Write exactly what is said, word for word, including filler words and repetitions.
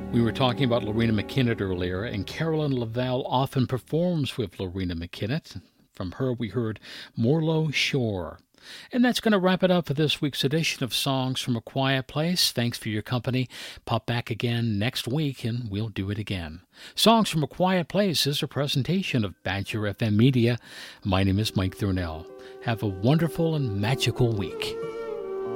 We were talking about Lorena McKinnon earlier, and Carolyn Lavelle often performs with Lorena McKinnon. From her, we heard Morlo Shore. And that's going to wrap it up for this week's edition of Songs from a Quiet Place. Thanks for your company. Pop back again next week, and we'll do it again. Songs from a Quiet Place is a presentation of Badger F M Media. My name is Mike Thornell. Have a wonderful and magical week.